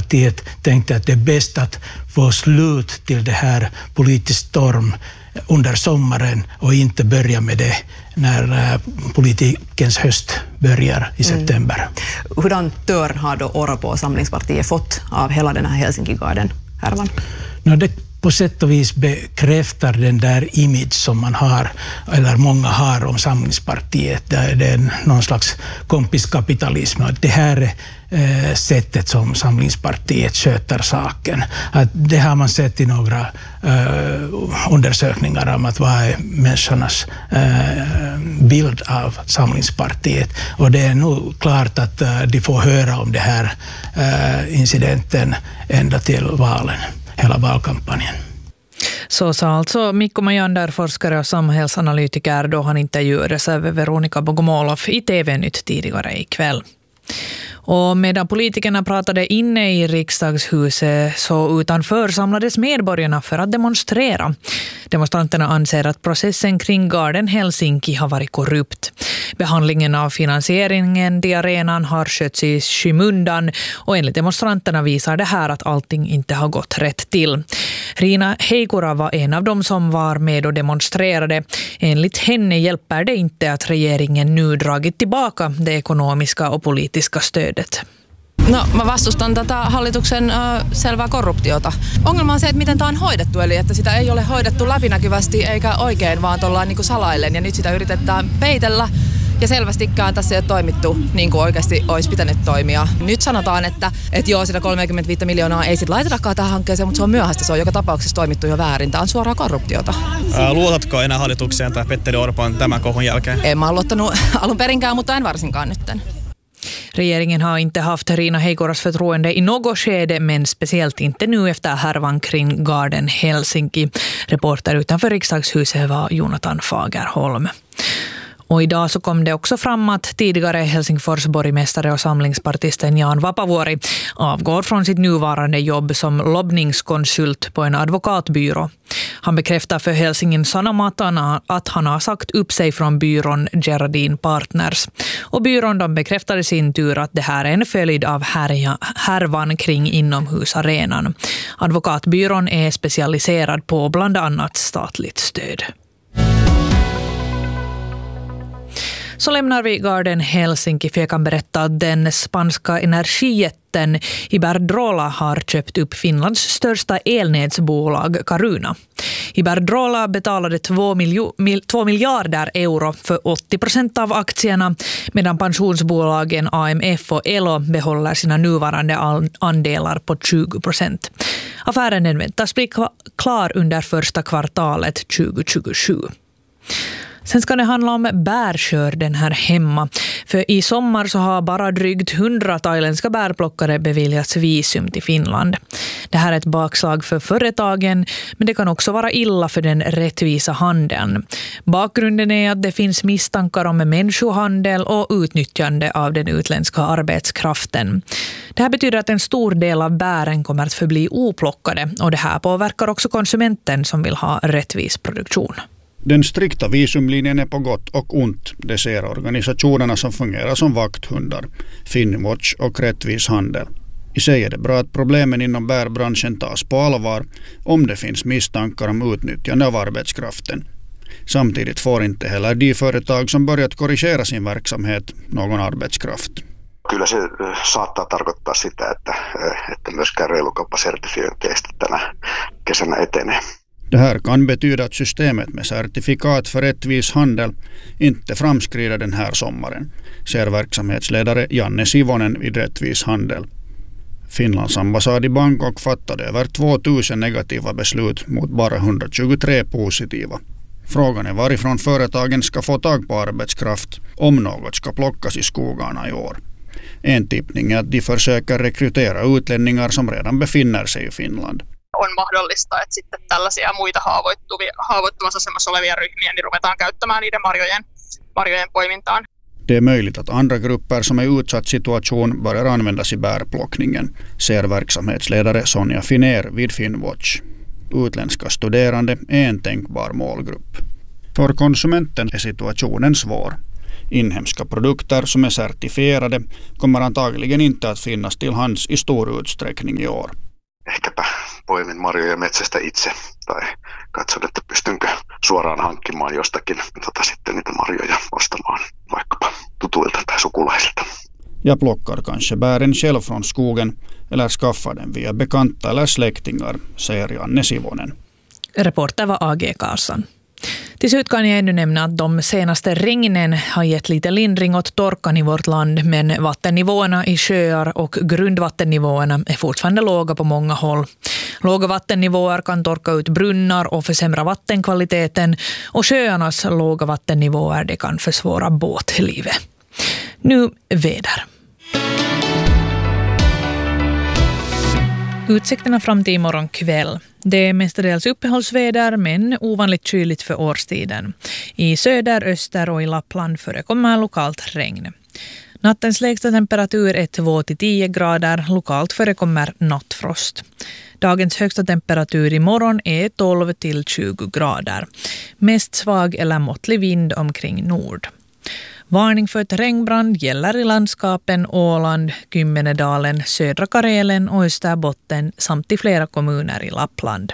Samlingspartiet tänkte att det är bäst att få slut till det här politisk storm under sommaren och inte börja med det när politikens höst börjar i september. Hurdan törn har då Orpo och Samlingspartiet fått av hela den här Helsinki-garden, härvan? Det på sätt och vis bekräftar den där image som man har, eller många har om Samlingspartiet. Det är någon slags kompiskapitalism. Det här är sättet som Samlingspartiet sköter saken. Att det har man sett i några undersökningar om att vad är människornas bild av Samlingspartiet. Och det är nog klart att de får höra om det här incidenten ända till valen. Hela valkampanjen. Så sa alltså Mikko Majander, forskare och samhällsanalytiker, då han intervjuades av Veronica Bogomolov i TV-nytt tidigare ikväll. Och medan politikerna pratade inne i riksdagshuset så utanför samlades medborgarna för att demonstrera. Demonstranterna anser att processen kring Garden Helsinki har varit korrupt. Behandlingen av finansieringen till arenan har skötts i skymundan och enligt demonstranterna visar det här att allting inte har gått rätt till. Riina Heikura var en av dem som var med och demonstrerade. Enligt henne hjälper det inte att regeringen nu dragit tillbaka det ekonomiska och politiska stödet. No, mä vastustan tätä hallituksen selvää korruptiota. Ongelma on se, että miten tämä on hoidettu, eli että sitä ei ole hoidettu läpinäkyvästi eikä oikein, vaan ollaan niin kuin salaillen ja nyt sitä yritetään peitellä. Ja selvästikään tässä ei ole toimittu niin kuin oikeasti olisi pitänyt toimia. Nyt sanotaan, että joo, sitä 35 miljoonaa ei sitten laitetakaan tähän hankkeeseen, mutta se on myöhäistä. Se on joka tapauksessa toimittu jo väärin. Tämä on suoraa korruptiota. Luotatko enää hallitukseen tai Petteri Orpon tämän kohun jälkeen? En mä ole luottanut alun perinkään, mutta en varsinkaan nytten. Regeringen har inte haft Riina Heikuras förtroende i något skede, men speciellt inte nu efter härvan kring Garden Helsinki. Reporter utanför riksdagshuset var Jonathan Fagerholm. Och idag så kom det också fram att tidigare Helsingfors borgmästare och samlingspartisten Jan Vapavuori avgår från sitt nuvarande jobb som lobbningskonsult på en advokatbyrå. Han bekräftar för Helsingin Sanomat att han har sagt upp sig från byrån Gerardin Partners. Och byrån de bekräftade sin tur att det här är en följd av härvan kring inomhusarenan. Advokatbyrån är specialiserad på bland annat statligt stöd. Så lämnar vi Garden Helsinki, för jag kan berätta att den spanska energijätten Iberdrola har köpt upp Finlands största elnätsbolag Caruna. Iberdrola betalade 2 miljarder euro för 80% av aktierna, medan pensionsbolagen AMF och ELO behåller sina nuvarande andelar på 20%. Affären väntas bli klar under första kvartalet 2027. Sen ska det handla om bärskörden här hemma. För i sommar så har bara drygt 100 thailändska bärplockare beviljats visum till Finland. Det här är ett bakslag för företagen, men det kan också vara illa för den rättvisa handeln. Bakgrunden är att det finns misstankar om människohandel och utnyttjande av den utländska arbetskraften. Det här betyder att en stor del av bären kommer att förbli oplockade, och det här påverkar också konsumenten som vill ha rättvis produktion. Den strikta visumlinjen är på gott och ont, det ser organisationerna som fungerar som vakthundar, Finnwatch och Rättvis handel. I sig är det bra att problemen inom bärbranschen tas på allvar om det finns misstankar om utnyttjande av arbetskraften. Samtidigt får inte heller de företag som börjat korrigera sin verksamhet någon arbetskraft. Kyllä se saattaa tarkoittaa sitä, että myöskään reilukauppasertifiointeista tänä kesänä etenee. Det här kan betyda att systemet med certifikat för rättvis handel inte framskrider den här sommaren, säger verksamhetsledare Janne Sivonen vid Rättvis handel. Finlands ambassad i Bangkok fattade över 2000 negativa beslut mot bara 123 positiva. Frågan är varifrån företagen ska få tag på arbetskraft om något ska plockas i skogarna i år. En tippning är att de försöker rekrytera utlänningar som redan befinner sig i Finland. On mahdollista, että sitten tällaisia muita haavoittuvassa asemassa olevia ryhmiä niin ruvetaan käyttämään niiden marjojen poimintaan. Det är möjligt att andra grupper som är i utsatt situation börjar användas i bärplockningen, ser verksamhetsledare Sonja Finner vid Finnwatch. Utländska studerande är en tänkbar målgrupp. För konsumenten är situationen svår. Inhemska produkter som är certifierade kommer antagligen inte att finnas till hands i stor utsträckning i år. Ehkäpä poimin marjoja metsästä itse tai katson, että pystynkö suoraan hankkimaan jostakin sitten niitä marjoja ostamaan vaikkapa tutuilta tai sukulaisilta. Jag plockar kanske bären själv från skogen eller skaffar den via bekanta eller släktingar, säger Janne Sivonen. Reporter var A.G. Karlsson. Till slut kan jag ännu nämna att de senaste regnen har gett lite lindring åt torkan i vårt land, men vattennivåerna i sjöar och grundvattennivåerna är fortfarande låga på många håll. Låga vattennivåer kan torka ut brunnar och försämra vattenkvaliteten, och sjöarnas låga vattennivåer det kan försvåra båtlivet. Nu väder. Utsikterna fram till imorgon kväll. Det är mestadels uppehållsväder men ovanligt kyligt för årstiden. I söder, öster och i Lappland förekommer lokalt regn. Nattens lägsta temperatur är 2-10 grader, lokalt förekommer nattfrost. Dagens högsta temperatur imorgon är 12-20 grader. Mest svag eller måttlig vind omkring nord. Varning för terrängbrand gäller i landskapen Åland, Kymmenedalen, södra Karelen och Österbotten samt i flera kommuner i Lappland.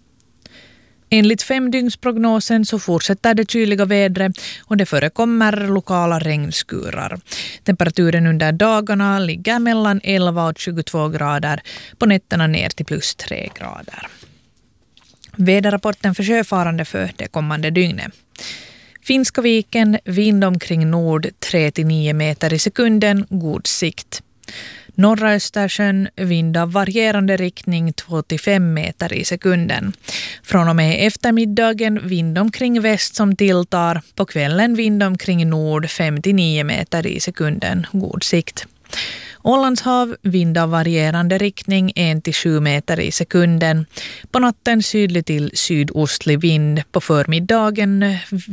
Enligt 5-dygnsprognosen så fortsätter det kyliga vädret och det förekommer lokala regnskurar. Temperaturen under dagarna ligger mellan 11 och 22 grader, på nätterna ner till plus 3 grader. Väderrapporten för sjöfarande för det kommande dygnet. Finska viken, vind omkring nord 3-9 meter i sekunden, god sikt. Norra Östersjön, vind av varierande riktning 2-5 meter i sekunden. Från och med eftermiddagen vind omkring väst som tilltar, på kvällen vind omkring nord 5-9 meter i sekunden, god sikt. Ålandshav, vind av varierande riktning 1-7 meter i sekunden. På natten sydlig till sydostlig vind. På förmiddagen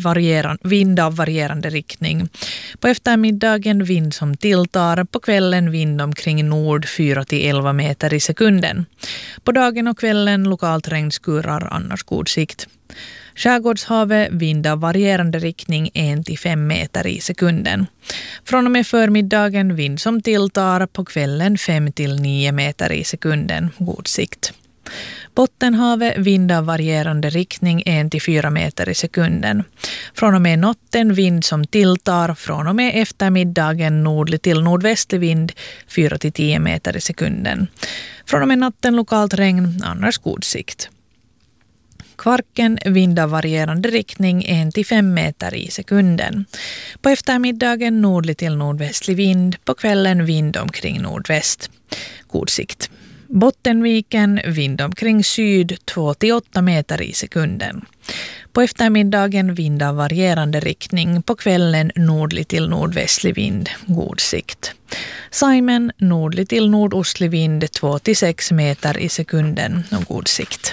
vind av varierande riktning. På eftermiddagen vind som tilltar. På kvällen vind omkring nord 4-11 meter i sekunden. På dagen och kvällen lokalt regnskurar, annars god sikt. Skärgårdshavet, vind av varierande riktning 1-5 meter i sekunden. Från och med förmiddagen vind som tilltar, på kvällen 5-9 meter i sekunden, god sikt. Bottenhavet, vind av varierande riktning 1-4 meter i sekunden. Från och med natten vind som tilltar, från och med eftermiddagen nordlig till nordvästlig vind 4-10 meter i sekunden. Från och med natten lokalt regn, annars god sikt. Kvarken, vind av varierande riktning 1-5 meter i sekunden. På eftermiddagen nordlig till nordvästlig vind, på kvällen vind omkring nordväst. God sikt. Bottenviken, vind omkring syd 2-8 meter i sekunden. På eftermiddagen vind av varierande riktning, på kvällen nordlig till nordvästlig vind, god sikt. Saimen, nordlig till nordostlig vind 2-6 meter i sekunden och god sikt.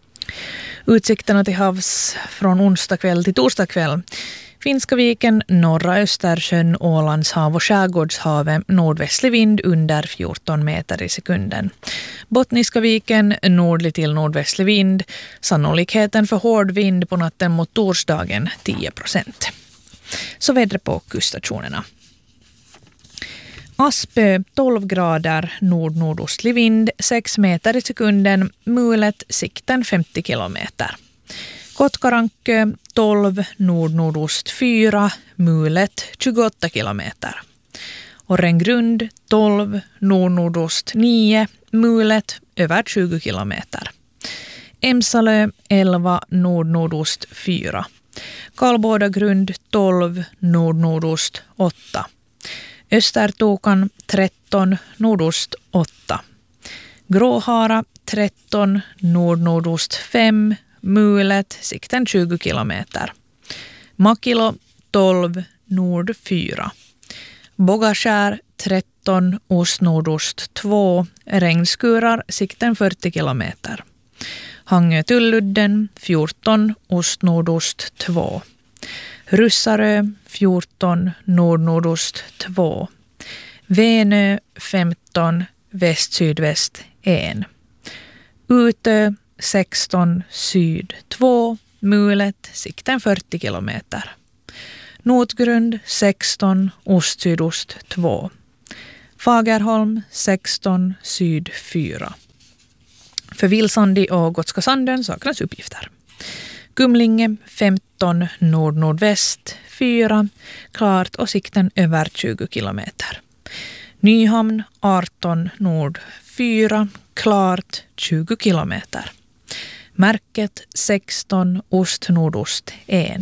Utsikterna till havs från onsdag kväll till torsdag kväll. Finska viken, norra Östersjön, Ålandshav och skärgårdshavet, nordvästlig vind under 14 meter i sekunden. Bottniska viken, nordlig till nordvästlig vind. Sannolikheten för hård vind på natten mot torsdagen 10%. Så vädret på kuststationerna. Aspö 12 grader, nord-nordostlig vind 6 meter i sekunden, mulet sikten 50 kilometer. Kotkarankö 12, nord-nordost 4, mulet 28 kilometer. Orrengrund 12, nord-nordost 9, mulet över 20 kilometer. Emsalö 11, nord-nordost 4. Karlbådagrund 12, nord-nordost 8. Östertokan 13, nordost 8. Gråhara 13, nord-nordost 5, mulet sikten 20 kilometer. Makilo 12, nord 4. Bogaskär 13, ost-nordost 2, regnskurar sikten 40 kilometer. Hangö-Tulludden 14, ost-nordost 2. Russarö 14, nord-nordost 2. Venö 15, väst-sydväst 1. Utö 16, syd 2, mulet sikten 40 kilometer. Notgrund 16, ost-sydost 2. Fagerholm 16, syd 4. För Vilsandi och Gotska Sanden saknas uppgifter. Kumlinge 15, nord-nordväst 4, klart och sikten över 20 kilometer. Nyhamn 18, nord 4, klart 20 kilometer. Märket 16, ost-nordost 1.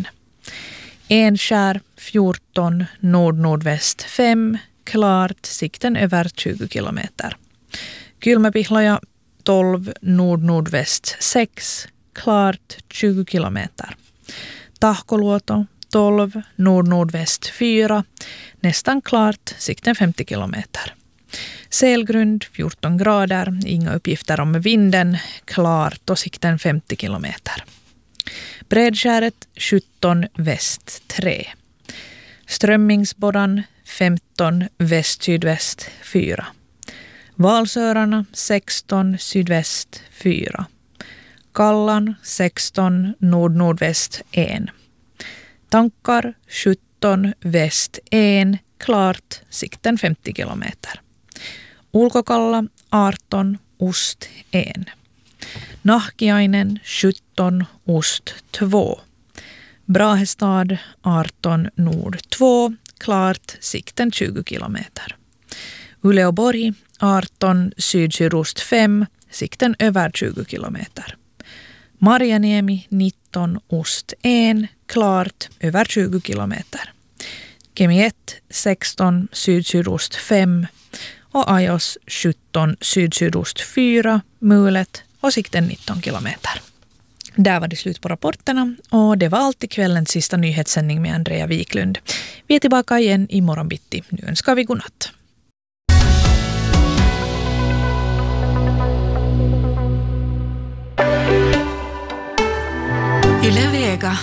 Enskär 14, nord-nordväst 5, klart sikten över 20 kilometer. Kylmäpihlaja 12, nord-nordväst 6, klart 20 kilometer. Tahkoluoto 12, nord-nordväst 4, nästan klart sikten 50 kilometer. Selgrund 14 grader, inga uppgifter om vinden, klart och sikten 50 kilometer. Bredskäret 17, väst 3. Strömmingsborran 15, väst-sydväst 4. Valsörarna 16, sydväst 4. Kallan 16, nord-nordväst 1. Tankar 17, väst 1, klart, sikten 50 kilometer. Ulkokalla 18, ost 1. Nahkiainen 17, ost 2. Brahestad 18, nord 2, klart, sikten 20 kilometer. Uleåborg 18, syd-sydost 5, sikten över 20 kilometer. Marjaniemi 19, ost 1, klart, över 20 kilometer. Kemi 1, 16, syd-sydost 5 och Ajos 17, syd-sydost 4, mulet och sikten 19 kilometer. Där var det slut på rapporterna och det var allt i kvällens sista nyhetssändning med Andrea Wiklund. Vi är tillbaka igen i morgon bitti. Nu önskar vi godnatt. Yle Vega.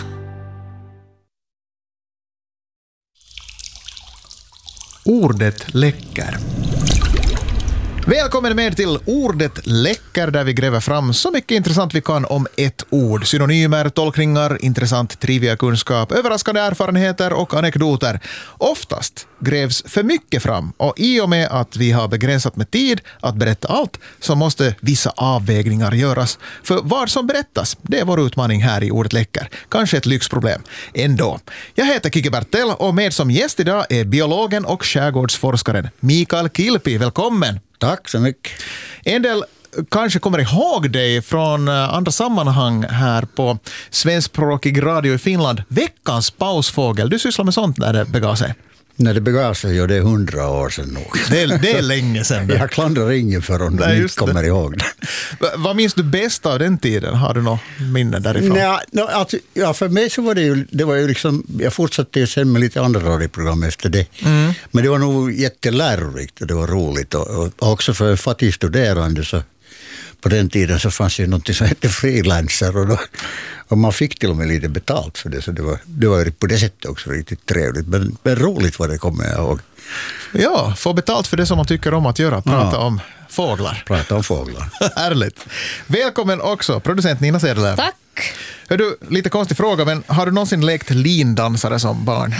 Ordet läcker. Välkommen med till Ordet läcker där vi gräver fram så mycket intressant vi kan om ett ord. Synonymer, tolkningar, intressant trivia-kunskap, överraskande erfarenheter och anekdoter. Oftast grävs för mycket fram och i och med att vi har begränsat med tid att berätta allt så måste vissa avvägningar göras. För vad som berättas, det är vår utmaning här i Ordet läcker. Kanske ett lyxproblem ändå. Jag heter Kiki Bertel och med som gäst idag är biologen och skärgårdsforskaren Mikael Kilpi. Välkommen! Tack så mycket. En del kanske kommer ihåg dig från andra sammanhang här på svenskspråkig radio i Finland. Veckans pausfågel. Du sysslar med sånt när det begav sig. När det begav sig, ja, det är 100 år sedan nog. Det är länge sedan. Jag klandrar ingen för om de inte kommer ihåg det. Vad minns du bäst av den tiden? Har du något minne därifrån? Ja, för mig så var det var ju liksom, jag fortsatte ju sen med lite andra radioprogram efter det. Men det var nog jättelärorikt och det var roligt. Och också för fattig studerande så på den tiden så fanns ju något som hette freelancer och man fick till och med lite betalt för det, så det var på det sättet också riktigt trevligt, men roligt var det, kommer jag ihåg. Ja, få betalt för det som man tycker om att göra, prata om fåglar. Prata om fåglar. Ärligt. Välkommen också, producent Nina Sedelöv. Tack. Hör du, lite konstig fråga, men har du någonsin lekt lindansare som barn?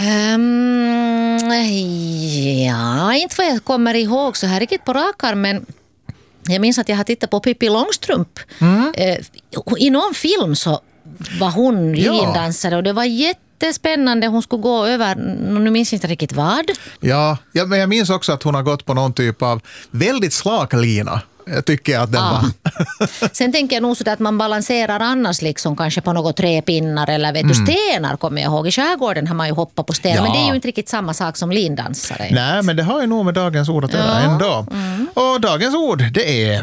Ja, inte vad jag kommer ihåg så här riktigt på rakar, men jag minns att jag har tittat på Pippi Långstrump. I någon film så var hon lindansare och det var jättespännande. Hon skulle gå över, nu minns jag inte riktigt vad. Ja, men jag minns också att hon har gått på någon typ av väldigt slak lina. Jag tycker att den var. Sen tänker jag nog så att man balanserar annars liksom kanske på något träpinnar eller stenar kommer jag ihåg. I skärgården har man ju hoppat på stenar, men det är ju inte riktigt samma sak som lindansare. Nej, men det har ju nog med dagens ord att göra ändå. Och dagens ord, det är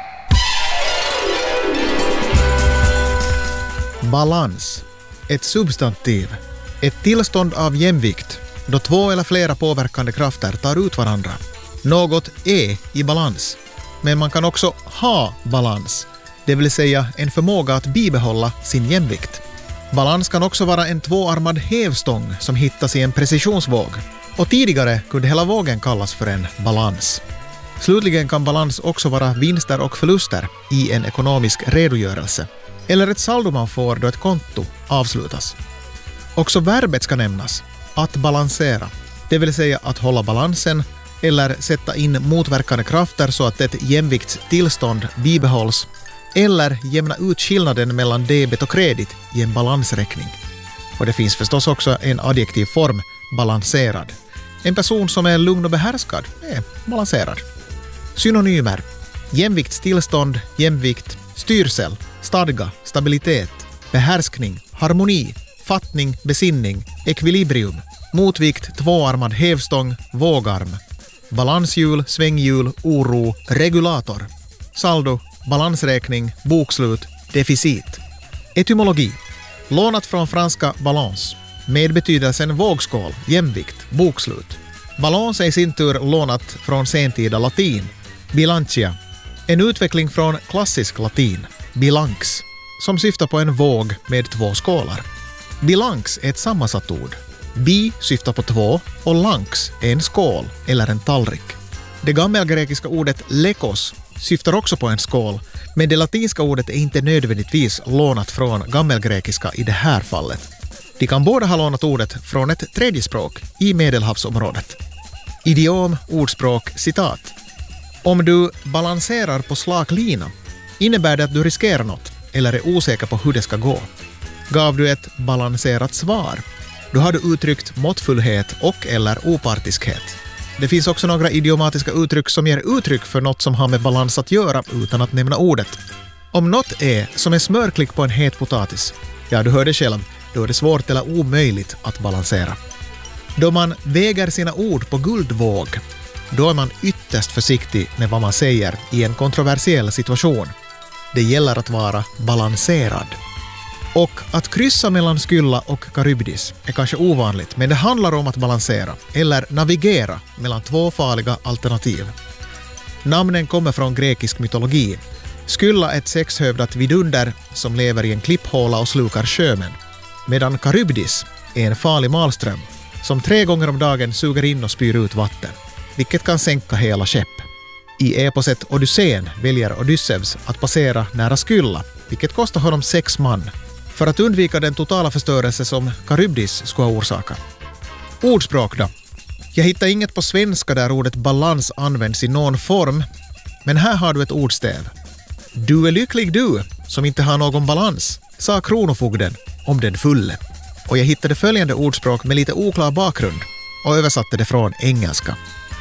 balans. Ett substantiv. Ett tillstånd av jämvikt då två eller flera påverkande krafter tar ut varandra. Något är i balans. Men man kan också ha balans, det vill säga en förmåga att bibehålla sin jämvikt. Balans kan också vara en tvåarmad hävstång som hittas i en precisionsvåg. Och tidigare kunde hela vågen kallas för en balans. Slutligen kan balans också vara vinster och förluster i en ekonomisk redogörelse. Eller ett saldo man får då ett konto avslutas. Också verbet ska nämnas. att balansera. Det vill säga att hålla balansen eller sätta in motverkande krafter så att ett jämviktstillstånd bibehålls eller jämna ut skillnaden mellan debet och kredit i en balansräkning. Och det finns förstås också en adjektiv form, balanserad. En person som är lugn och behärskad är balanserad. Synonymer: jämviktstillstånd, jämvikt, styrsel, stadga, stabilitet, behärskning, harmoni, fattning, besinning, ekvilibrium, motvikt, tvåarmad hävstång, vågarm, balanshjul, svänghjul, oro, regulator, saldo, balansräkning, bokslut, deficit. Etymologi: lånat från franska balance, med betydelsen vågskål, jämvikt, bokslut. Balance är i sin tur lånat från sentida latin, bilancia, en utveckling från klassisk latin, bilanx, som syftar på en våg med två skålar. Bilanx är ett sammansatt ord. Bi syftar på två och lanx är en skål eller en tallrik. Det gammelgrekiska ordet lekos syftar också på en skål, men det latinska ordet är inte nödvändigtvis lånat från gammelgrekiska i det här fallet. De kan båda ha lånat ordet från ett tredje språk i Medelhavsområdet. Idiom, ordspråk, citat. Om du balanserar på slak lina innebär det att du riskerar något eller är osäker på hur det ska gå. Gav du ett balanserat svar, då har du uttryckt måttfullhet och eller opartiskhet. Det finns också några idiomatiska uttryck som ger uttryck för något som har med balans att göra utan att nämna ordet. Om något är som en smörklick på en het potatis, ja, du hör det själv, då är det svårt eller omöjligt att balansera. Då man väger sina ord på guldvåg, då är man ytterst försiktig med vad man säger i en kontroversiell situation. Det gäller att vara balanserad. Och att kryssa mellan Skylla och Charybdis är kanske ovanligt, men det handlar om att balansera eller navigera mellan två farliga alternativ. Namnen kommer från grekisk mytologi. Skylla är ett sexhövdat vidunder som lever i en klipphåla och slukar sjömän, medan Charybdis är en farlig malström som 3 gånger om dagen suger in och spyr ut vatten, vilket kan sänka hela skepp. I eposet Odysseen väljer Odysseus att passera nära Skylla, vilket kostar honom 6 man, för att undvika den totala förstörelse som Charybdis skulle ha orsakat. Ordspråk då? Jag hittar inget på svenska där ordet balans används i någon form, men här har du ett ordstäv. Du är lycklig du, som inte har någon balans, sa kronofogden om den fulle. Och jag hittade följande ordspråk med lite oklar bakgrund och översatte det från engelska.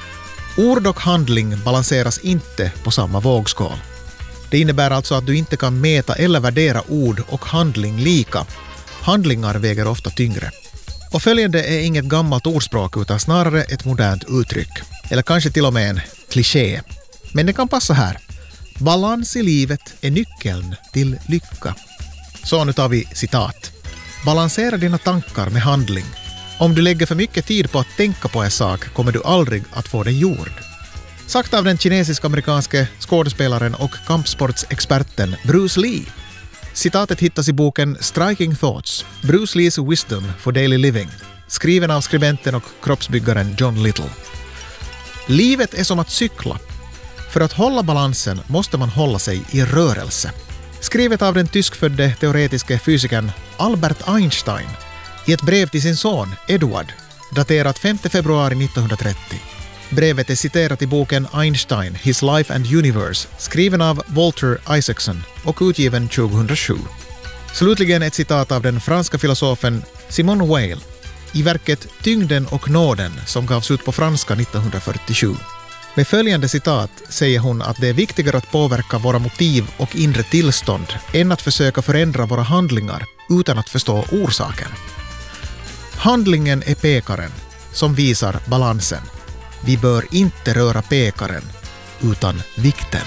Ord och handling balanseras inte på samma vågskål. Det innebär alltså att du inte kan mäta eller värdera ord och handling lika. Handlingar väger ofta tyngre. Och följande är inget gammalt ordspråk utan snarare ett modernt uttryck. Eller kanske till och med en kliché. Men det kan passa här. Balans i livet är nyckeln till lycka. Så nu tar vi citat. Balansera dina tankar med handling. Om du lägger för mycket tid på att tänka på en sak kommer du aldrig att få den gjord. Sagt av den kinesisk-amerikanske skådespelaren och kampsportsexperten Bruce Lee. Citatet hittas i boken Striking Thoughts, Bruce Lees Wisdom for Daily Living, skriven av skribenten och kroppsbyggaren John Little. Livet är som att cykla. För att hålla balansen måste man hålla sig i rörelse. Skrivet av den tyskfödde teoretiske fysikern Albert Einstein i ett brev till sin son Edward, daterat 5 februari 1930. Brevet är citerat i boken Einstein, His Life and Universe, skriven av Walter Isaacson och utgiven 2007. Slutligen ett citat av den franska filosofen Simone Weil i verket Tyngden och nåden som gavs ut på franska 1947. Med följande citat säger hon att det är viktigare att påverka våra motiv och inre tillstånd än att försöka förändra våra handlingar utan att förstå orsaken. Handlingen är pekaren som visar balansen. Vi bör inte röra pekaren utan vikten.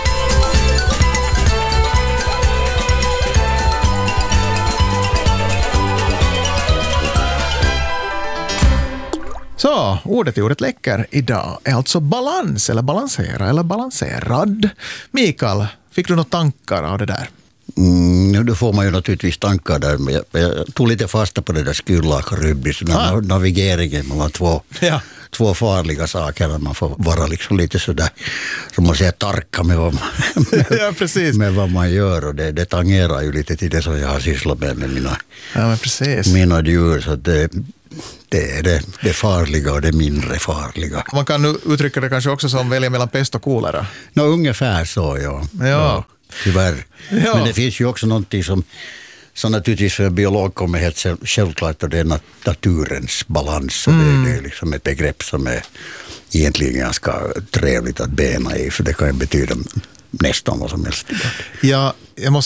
Så, ordet i ordet läcker idag är alltså balans eller balansera eller balanserad. Mikael, fick du några tankar av det där? Då får man ju naturligtvis tankar där, men jag tog lite fasta på det där Skylla och Charybdis, navigeringen mellan två farliga saker. Man får vara liksom lite sådär, som man säger, tarka med vad man, med vad man gör, och det tangerar ju lite till det som jag har sysslat med mina djur. Så det är det farliga och det mindre farliga. Man kan nu uttrycka det kanske också som välja mellan pest och kolera. Ungefär så, ja. Tyvärr. Ja. Men det finns ju också någonting som naturligtvis för en biolog kommer helt självklart, och det är naturens balans. Och det är liksom ett begrepp som är egentligen ganska trevligt att bena i, för det kan ju betyda nästan vad som helst. Ja, jag måste